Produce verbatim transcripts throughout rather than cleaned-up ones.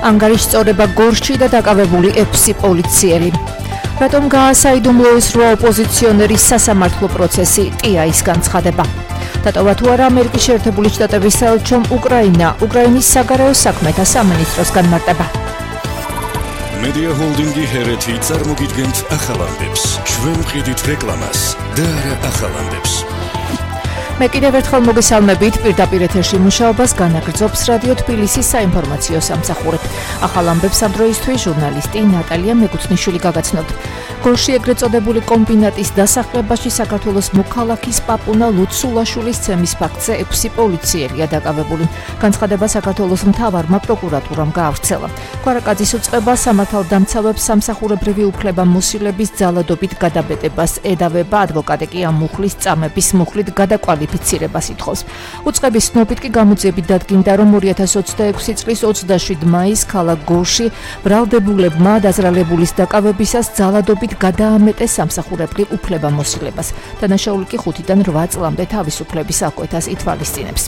ანგარიშს სწორება გორში და დაკავებული ექვსი პოლიციელი. რატომ გაასაიდუმლოეს რვა ოპოზიციონერის სასამართლო პროცესი ტი-აის განცხადება. დატოვა თუ არა ამერიკის შეერთებული შტატების საელჩომ უკრაინა, უკრაინის საგარეო საქმეთა სამინისტროს განმარტება. Media Holding-ი ჰერეთი წარმოგიდგენთ ახალამდებს. ჩვენ ვყიდით რეკლამას და არა ახალამდებს. მე კიდევ ერთხელ მოგესალმებით პირდაპირ ეთერში მუშაობას განაგრძობს რადიო თბილისის საინფორმაციო სამსახური. ახალამდებს ამ დროისთვის ჟურნალისტი ნატალია მეკუთვნიშვილი გაგაცნობთ. გორში ეგრეთ წოდებული კომბინატის დასახლებაში საქართველოს მოქალაქის პაპუნა ლუცულაშვილის ცემის ფაქტზე ექვსი პოლიციელია დაკავებული. განცხადება საქართველოს მთავარმა პროკურატურამ გაავრცელა. კვარაკაძის უწყება სამართალდამცავებს სამსახურებრივი უფლებამოსილების ძალადობით გადაბედებას ედავება, ადვოკატი კი ამ მუხლის წამების მუხლით გადაკვალიფიცირებას ითხოვს. უწყების ცნობით კი გამოძიებით დადგინდა, რომ ორი ათას ოცდაექვსი წლის ოცდაშვიდ მაისს ქალაქ გორში ბრალდებულებმა დაზრალებულის დაკავებისას ძალადობით გადაამეტეს სამსახურებრივ უფლებამოსილებას. დანაშაული კი ხუთიდან რვა წლამდე თავისუფლების აკვეთას ითვალისწინებს.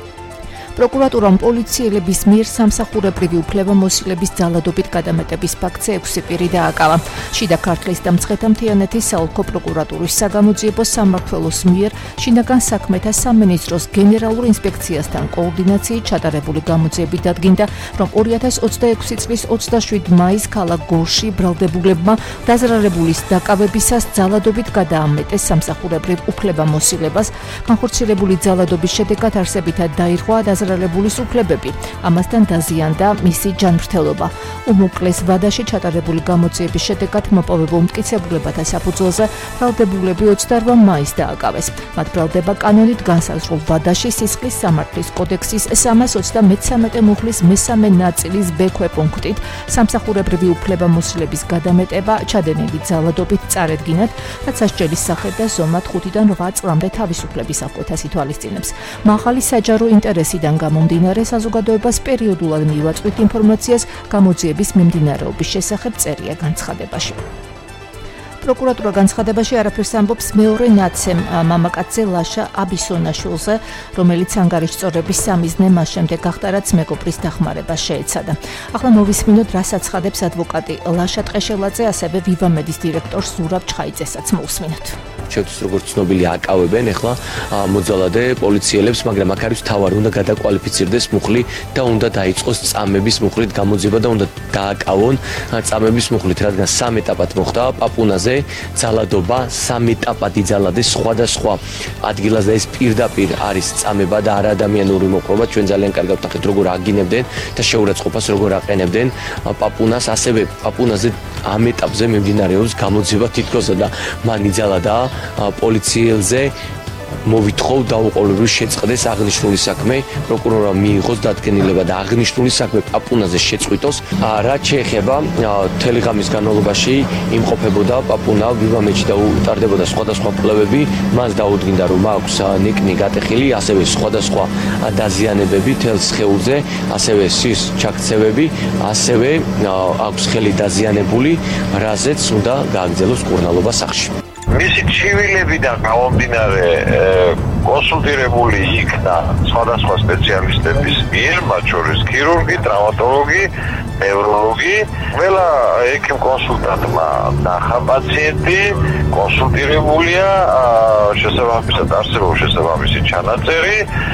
პროკურატურამ პოლიციელების მიერ სამსახურებრივი უფლებამოსილების ძალადობით გადამეტების ფაქტზე ექვსი პირი დააკავა. შიდა ქართლის და მცხეთა-მთიანეთის საოლქო პროკურატურის საგამოძიებო სამმართველოს მიერ შინაგან საქმეთა სამინისტროს გენერალურ ინსპექციასთან კოორდინაციით ჩატარებული გამოძიებით დადგინდა, რომ ორი ათას ოცდაექვსი წლის ოცდაშვიდ მაისს ქალაქ გორში ბრალდებულებმა დაზრალებულის დაკავებისას ძალადობით გადაამეტეს სამსახურებრივ უფლებამოსილებას. განხორციელებული ძალადობის შედეგად არსებითად დაირღვა დაზრალებულის უფლებები, ამასთან დაზიანდა მისი ჯანმრთელობა. უმოკლეს ვადაში ჩატარებული გამოძიების შედეგად მოპოვებულ მტკიცებულებათა საფუძველზე ბრალდებულები ოცდარვა მაისს დააკავეს. მათ ბრალდება კანონით განსაზღვრულ ვადაში სისხლის სამართლის კოდექსის სამას ოცდამეცამეტე მუხლის მესამე ნაწილის ბ ქვეპუნქტით სამსახურებრივი უფლებამოსილების გადამეტება ჩადენილი ძალადობით წარედგინათ, რაც სასჯელის სახით და ზომად ხუთიდან რვა წლამდე თავისუფლების აკვეთას ითვალისწინებს. მაღალი საჯარო ინტერესიდან გამომდინარე საზოგადოებას პერიოდულად მივაწვით ინფორმაციას გამოძიების მიმდინარეობის შესახებ წერია განცხადებაში. პროკურატურა განცხადებაში არაფერს ამბობს მეორე ნაცემ მამაკაცზე ლაშა აბისონაშვილზე, რომელიც ანგარიშს სწორების სამიზნე მას შემდეგ გახდა, რაც მეგობრის დახმარება შეეცადა. ახლა მოვისმინოთ, რას აცხადებს ადვოკატი ლაშა ტყეშელაძე, ასევე ვივამედის დირექტორს ზურაბ ჩხაიძესაც მოვისმინოთ. შეთვის როგორც ცნობილი აკავებენ ახლა მოძალადე პოლიციელებს, მაგრამ აქ არის თავარი უნდა გადაკვალიფიცირდეს მუხლი და უნდა დაიწყოს წამების მუხლით გამოძიება და უნდა დააკავონ წამების მუხლით, რადგან სამ ეტაპად მოხდა პაპუნაზე ძალადობა, სამ ეტაპად იძალადეს სხვადასხვა ადგილას და ეს პირდაპირ არის წამება და არაადამიანური მოყრობა. ჩვენ ძალიან კარგად ვთანხმდით როგორ აგინებდნენ და შეურაცხყოფას როგორ აყენებდნენ პაპუნას, ასევე პაპუნაზე ამ ეტაპზე მიმდინარეობს გამოძიება თითქოსა და მან იძალადა პოლიციელზე მოვითხოვ დაუყოვნებლივ შეწყდეს აღნიშნული საქმე, პროკურორმა მიიღოს დადგენილება და აღნიშნული საქმე პაპუნაზე შეწყვიტოს. რაც შეეხება მთელი ღამის განმავლობაში იმყოფებოდა პაპუნა ვივამეთში და უტარდებოდა სხვადასხვა კვლევები, მას დაუდგინდა რომ აქვს ნიკნი გატეხილი, ასევე სხვადასხვა დაზიანებები თელ სხეულზე, ასევე სის ჩაქცევები, ასევე აქვს ხელი დაზიანებული, რაზეც უნდა გააგრძელოს კურნალობა სახლში. მისი ჩივილებიდან გამომდინარე კონსულტირებული იქნა სხვადასხვა სპეციალისტების მიერ, მათ შორის ქირურგი, ტრავმატოლოგი, ნევროლოგი. ყველა ექიმ კონსულტანტმა ნახა პაციენტი, კონსულტირებულია, შესაბამისად არსებობს შესაბამისი ჩანაწერი.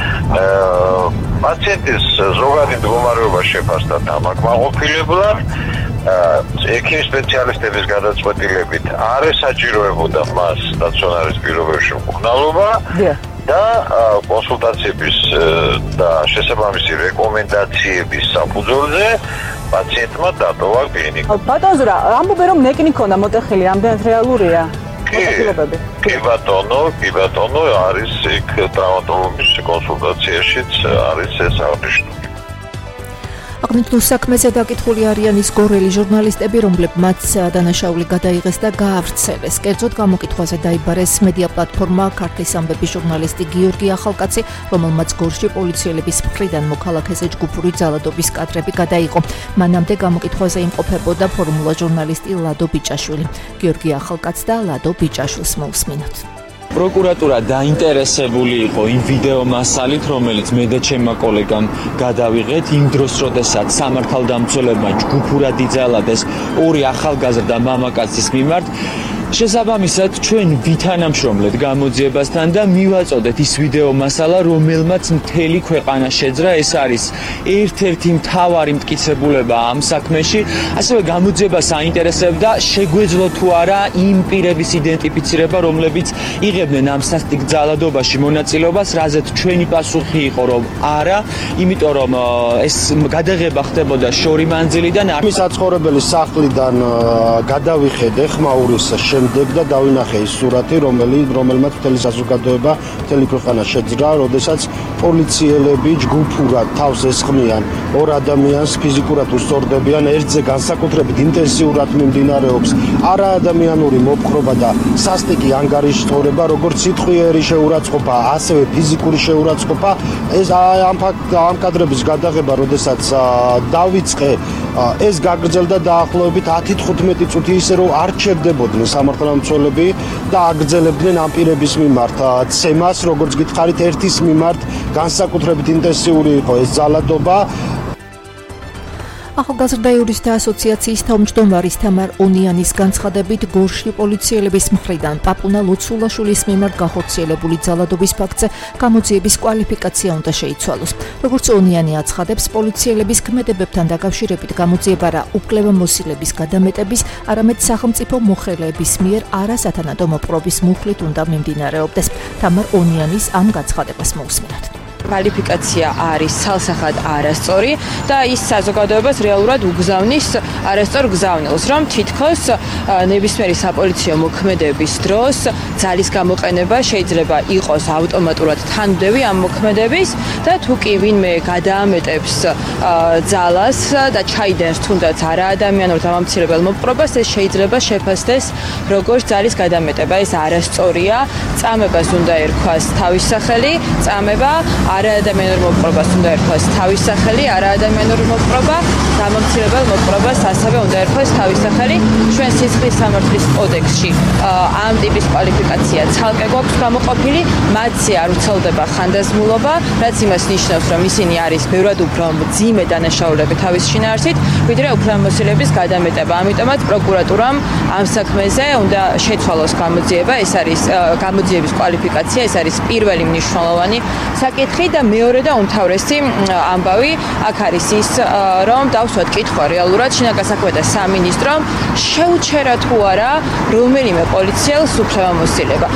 პაციენტის ზოგადი მდგომარეობა შეფასდა დამაკმაყოფილებლად. ექიმ სპეციალისტების გადაწყვეტილებით არ ესაჭიროებოდა მას სტაციონარის პირობებში მკურნალობა და კონსულტაციების და შესაბამისი რეკომენდაციების საფუძველზე პაციენტმა დატოვა კლინიკა. ბატონო ზურა, ამბობენ რომ ნეკნი ქონდა მოტეხილი, ამდენად რეალურია? კი ბატონო, კი ბატონო, არის იქ ტრავმატოლოგის კონსულტაციაშიც არის ეს აღნიშნული. აღნიშნულ საქმეზე დაკითხული არიან ის გორელი ჟურნალისტები, რომლებმაც დანაშაული გადაიღეს და გაავრცელეს. კერძოდ გამოკითხვაზე დაიბარეს მედია პლატფორმა ქართლის ამბების ჟურნალისტი გიორგი ახალკაცი, რომელმაც გორში პოლიციელების მხრიდან მოქალაქეზე ჯგუფური ძალადობის კადრები გადაიღო. მანამდე გამოკითხვაზე იმყოფებოდა ფორმულა ჟურნალისტი ლადო ბიჭაშვილი. გიორგი ახალკაც და ლადო ბიჭაშვილს მოვსმინოთ. პროკურატურა დაინტერესებული იყო იმ ვიდეო მასალით, რომელიც მე და ჩემმა კოლეგამ გადავიღეთ იმ დროს, როდესაც სამართალდამცველებმა ჯგუფურად იძალადეს ორი ახალგაზრდა მამაკაცის მიმართ. შესაბამისად, ჩვენ ვითანამშრომლეთ გამოძიებასთან და მივაწოდეთ ის ვიდეო მასალა, რომელმაც მთელი ქვეყანა შეძრა. ეს არის ერთ-ერთი მთავარი მტკიცებულება ამ საქმეში. ასევე გამოძიებას აინტერესებდა, შეგვეძლო თუ არა იმ პირების იდენტიფიცირება, რომლებიც იღებდნენ ამ სასტიკ ძალადობაში მონაწილეობას, რაზეც ჩვენი პასუხი იყო, რომ არა, იმიტომ რომ ეს გადაღება ხდებოდა შორი მანძილიდან. ამის საცხოვრებელი სახლიდან გადავიხედე ხმაურის შემდეგ და დავინახე ის სურათი, რომელიც რომელმაც მთელი საზოგადოება, მთელი ქვეყანა შეძრა, როდესაც პოლიციელები ჯგუფურად თავს ესხმიან ორ ადამიანს, ფიზიკურად უსწორდებიან, ერთზე განსაკუთრებით ინტენსიურად მიმდინარეობს არაადამიანური მოპყრობა და სასტიკი ანგარიშთორება, როგორც სიტყვიერი შეურაცხყოფა, ასევე ფიზიკური შეურაცხყოფა. ეს ამ ამ კადრების გადაღება, როდესაც დავიწყე, ეს გაგრძელდა დაახლოებით ათი თხუთმეტი წუთი, ისე რომ არ ჩერდებოდნენ სამართალდამცველები და აგრძელებდნენ ამ პირების მიმართ ცემას, როგორც გითხარით, ერთის მიმართ განსაკუთრებით ინტენსიური იყო ეს ძალადობა. ახალგაზრდა იურისტთა ასოციაციის თავმჯდომარის თამარ ონიანის განცხადებით, გორში პოლიციელების მხრიდან პაპუნა ლოცულაშვილის მიმართ გახორციელებული ძალადობის ფაქტზე გამოძიების კვალიფიკაცია უნდა შეიცვალოს. როგორც ონიანი აცხადებს, პოლიციელების ქმედებებთან დაკავშირებით გამოძიება რა უფლებამოსილების გადამეტების, არამედ სახელმწიფო მოხელეების მიერ არასათანადო მოპყრობის მუხლით უნდა მიმდინარეობდეს. თამარ ონიანის ამ განცხადებას მოусმინოთ. კვალიფიკაცია არის ცალსახად არასწორი და ის საზოგადოებას რეალურად უგზავნის არასწორ გზავნილს, რომ თითქოს ნებისმიერი საპოლიციო მოქმედების დროს ძალის გამოყენება შეიძლება იყოს ავტომატურად თანმდევი ამ მოქმედების და თუ კი ვინმე გადაამეტებს ძალას და ჩაიდენს თუნდაც არაადამიანურ დამამცირებელ მოპყრობას, ეს შეიძლება შეფასდეს როგორც ძალის გადამეტება. ეს არასწორია, წამებას უნდა ერქვას თავის სახელი, წამება არაადამიანურ მოპყრობას უნდა ერქვას თავის სახელი, არაადამიანურ მოპყრობა, დამამცირებელ მოპყრობას ასევე უნდა ერქვას თავის სახელი. ჩვენ სისხლის სამართლის კოდექსში ამ ტიპის კვალიფიკაცია ცალკე გვაქვს გამოყოფილი, მათზე არ უცელდება ხანდაზმულობა, რაც იმას ნიშნავს, რომ ისინი არის ბევრად უფრო მძიმე დანაშაულები თავის შინაარსით, ვიდრე უფლებამოსილების გადამეტება. ამიტომაც პროკურატურამ ამ საქმეზე უნდა შეცვალოს გამოძიება, ეს არის გამოძიების კვალიფიკაცია, ეს არის პირველი მნიშვნელოვანი საკითხი. და მეორე და უმთავრესი ამბავი აქ არის ის, რომ დავსვათ კითხვა რეალურად შინაგან საქმეთა სამინისტრომ შეუჩერა თუ არა რომელიმე პოლიციელს უფლებამოსილება.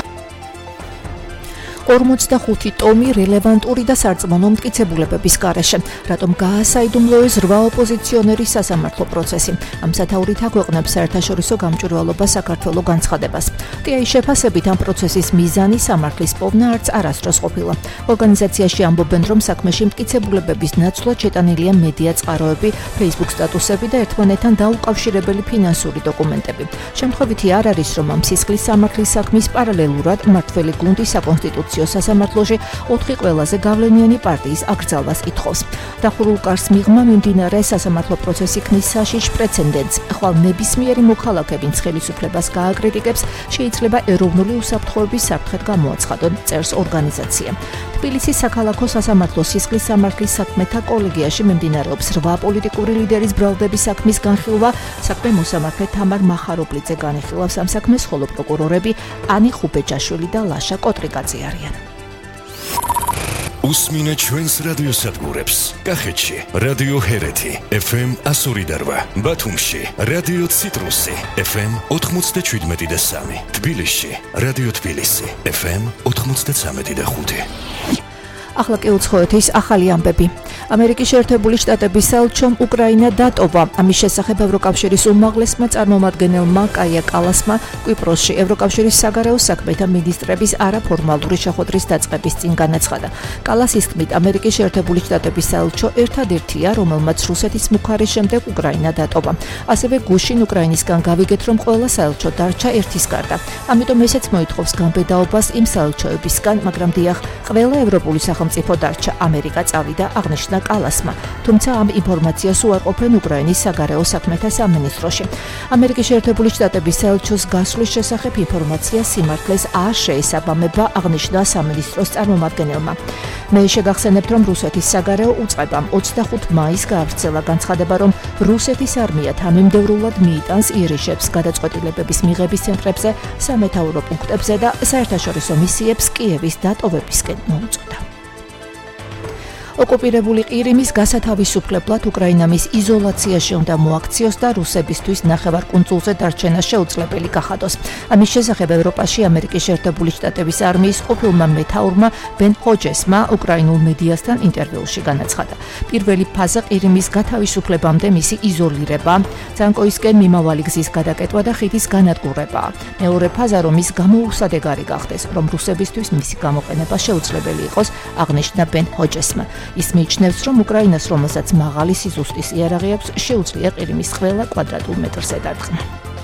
ორმოცდახუთი ტომი რელევანტური და სარწმუნო მტკიცებულებების გარეშე, რატომ გაასაიდუმლოეს რვა ოპოზიციონერის სასამართლო პროცესი. ამ სათაურით აქვეყნებს საერთაშორისო გამჭვირვალობა საქართველოს განცხადებას. ტიაის შეფასებით ამ პროცესის მიზანი სამართლის პოვნა არც არასდროს ყოფილა. ორგანიზაციაში ამბობენ, რომ საქმეში მტკიცებულებების ნაცვლად შეტანილია მედია წყაროები, Facebook სტატუსები და ერთმანეთთან დაუკავშირებელი ფინანსური დოკუმენტები. შემთხვევითი არ არის, რომ ამ სისხლის სამართლის საქმის პარალელურად მმართველი გუნდი საკონსტიტუციო სასამართლოში ოთხი ყველაზე გავლენიანი პარტიის აკრძალვას ითხოვს. დახურულ კარს მიღმა მიმდინარე სასამართლო პროცესი ქმნის საშიშ პრეცედენტს. ხვალ ნებისმიერი მოქალაქე, ვინც ხელისუფლებას გააკრიტიკებს, შეიძლება ეროვნული უსაფრთხოების საფრთხედ გამოაცხადონ, წერს ორგანიზაცია. თბილისის საქალაქო სასამართლო სისხლის სამართლის საქმეთა კოლეგიაში მიმდინარეობს რვა პოლიტიკური ლიდერის ბრალდების საქმის განხილვა. საქმე მოსამართლე თამარ მახაროპლიძე განიხილავს ამ საქმეს, ხოლო პროკურორები ანი ხუბეჯაშვილი და ლაშა კოტრიკაძე არიან. უსმინე ჩვენს რადიოსადგურებს. კახეთში რადიო ჰერეთი ეფ ემ εκατო ორი და რვა, ბათუმში რადიო ციტრუსი ეფ ემ ოთხმოცდაშვიდმეტი და სამი, თბილისში რადიო თბილისი ეფ ემ ოთხმოცდაცამეტი და ხუთი. ახლა კი უცხოეთის ახალი ამბები. ამერიკის შეერთებული შტატების საელჩომ უკრაინა დატოვა. ამის შესახებ ევროკავშირის უმაღლესმა წარმომადგენელმა კაია კალასმა კვიპროსში ევროკავშირის საგარეო საქმეთა მინისტრების არაფორმალური შეხვედრის დაწყების წინ განაცხადა. კალასის თქმით, ამერიკის შეერთებული შტატების საელჩო ერთადერთია, რომელმაც რუსეთის მუხარის შემდეგ უკრაინა დატოვა. ასევე გუშინ უკრაინისგან გავიგეთ, რომ ყველა საელჩო დარჩა ერთის გარდა. ამიტომ ესეც მოითხოვს განბედაობას იმ საელჩოებისგან, მაგრამ დიახ, ყველა ევროპული სახელმწიფო სახელმწიფო დარჩა. ამერიკა წავიდა, აღნიშნა კალასმა. თუმცა ამ ინფორმაციას უარყოფენ უკრაინის საგარეო საქმეთა სამინისტროში. ამერიკის შეერთებული შტატების საელჩოს გასვლის შესახებ ინფორმაცია სიმართლეს არ შეესაბამება, აღნიშნა სამინისტროს წარმომადგენელმა. მე შეგახსენებთ, რომ რუსეთის საგარეო უწყებამ ოცდახუთი მაისს გაავრცელა განცხადება, რომ რუსეთის არმია თანმიმდევრულად მიიტანს იერიშებს გადაწყვეტილებების მიღების ცენტრებზე, სამეთაურო პუნქტებზე და საერთაშორისო მისიებს კიევის დატოვებისკენ მოუწოდა. ოკუპირებული ყირიმის გასათავისუფლებლად უკრაინა მის იზოლაციაში უნდა მოაქციოს და რუსებისთვის ნახევარკუნძულზე დარჩენა შეუძლებელი გახადოს. ამის შესახებ ევროპაში ამერიკის შეერთებული შტატების არმიის ყოფილმა მეთაურმა ბენ ჰოჯესმა უკრაინულ მედიასთან ინტერვიუში განაცხადა. პირველი ფაზა ყირიმის გათავისუფლებამდე მისი იზოლირება, ძანკოისკენ მიმავალი გზის გადაკეტვა და ხიდის განადგურებაა. მეორე ფაზა რომ ის გამოუსადეგარი გახდეს, რომ რუსებისთვის მისი გამოყენება შეუძლებელი იყოს, აღნიშნა ბენ ჰოჯესმა. ის მიიჩნევს, რომ უკრაინას, რომელსაც მაღალი სიზუსტის იარაღი აქვს, შეუძლია ყირიმის ყველა კვადრატულ მეტრზე დარტყმა.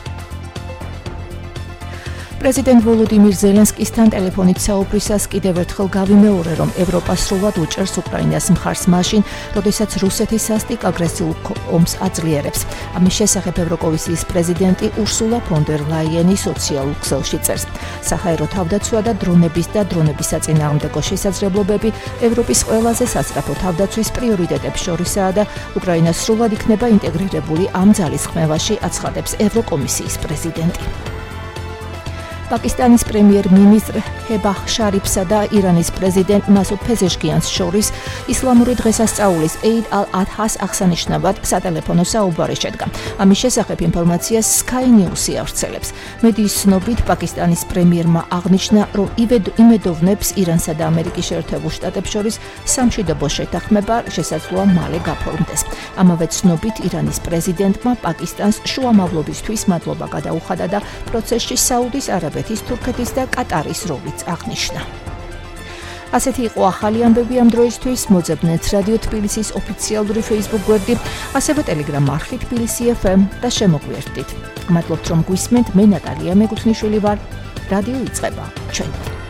პრეზიდენტ ვოლოდიმირ ზელენსკისთან ტელეფონით საუბრისას კიდევ ერთხელ გავიმეორე, რომ ევროპა სრულად უჭერს უკრაინას მხარს მაშინ, როდესაც რუსეთი სასტიკ აგრესიულ ომს აძლიერებს. ამის შესახებ ევროკომისიის პრეზიდენტი ურსულა ფონ დერ ლაიენი სოციალურ ქსელში წერს. საჰაერო თავდაცვა და დრონების და დრონების საწინააღმდეგო შესაძლებლობები ევროპის ყველაზე სასწრაფო თავდაცვის პრიორიტეტებს შორისაა და უკრაინა სრულად იქნება ინტეგრირებული ამ ძალისხმევაში, აცხადებს ევროკომისიის პრეზიდენტი. პაკისტანის პრემიერ-მინისტრ ჰებაჰ შარიფსა და ირანის პრეზიდენტ მასუდ ფეზეშკიანს შორის ისლამური დღესასწაულის ეიდ ალ-ადჰას აღსანიშნავად სატელეფონო საუბარი შედგა. ამის შესახებ ინფორმაციას Sky News-ი ავრცელებს. მედიის ცნობით, პაკისტანის პრემიერმა აღნიშნა, რომ იმედოვნებს ირანსა და ამერიკის შეერთებულ შტატებს შორის სამშვიდობო შეთანხმება შესაძლოა მალე გაფორმდეს. ამავე ცნობით, ირანის პრეზიდენტმა პაკისტანს შუამავლობისთვის მადლობა გადაუხადა და პროცესში საუდის არაბეთის, თურქეთის და კატარის როლიც აღნიშნა. ასეთი იყო ახალი ამბები ამ დროისთვის. მოძებნეთ რადიო თბილისის ოფიციალური Facebook გვერდი, ასევე Telegram არხი თბილისი ეფ ემ და შემოგვიერთდით. მადლობთ რომ გვისმენთ. მე ნატალია მეგუთნიშვილი ვარ. რადიო იწყება. ჩვენ